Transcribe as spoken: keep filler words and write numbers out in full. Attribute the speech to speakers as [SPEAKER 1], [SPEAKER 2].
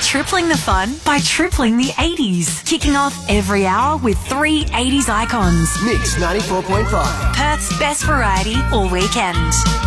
[SPEAKER 1] tripling the fun by tripling the eighties. Kicking off every hour with three eighties icons.
[SPEAKER 2] Mix ninety-four point five.
[SPEAKER 1] Perth's best variety all weekend.